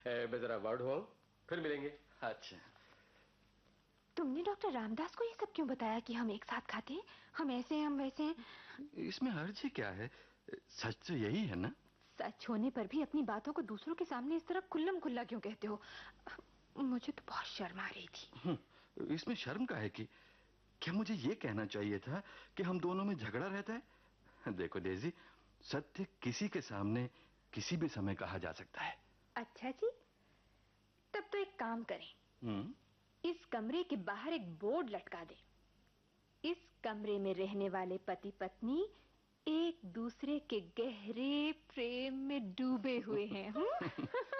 मैं जरा वार्ड हुआ, फिर मिलेंगे। अच्छा, तुमने डॉक्टर रामदास को ये सब क्यों बताया कि हम एक साथ खाते हैं, हम ऐसे हैं, हम वैसे हैं? इसमें हर्ज क्या है? सच तो यही है ना? सच होने पर भी अपनी बातों को दूसरों के सामने इस तरह खुल्लम खुल्ला क्यों कहते हो? मुझे तो बहुत शर्म आ रही थी। इसमें शर्म का है कि क्या मुझे ये कहना चाहिए था कि हम दोनों में झगड़ा रहता है? देखो डेजी, सत्य किसी के सामने किसी भी समय कहा जा सकता है। अच्छा जी, तब तो एक काम करें, इस कमरे के बाहर एक बोर्ड लटका दें। इस कमरे में रहने वाले पति पत्नी एक दूसरे के गहरे प्रेम में डूबे हुए हैं।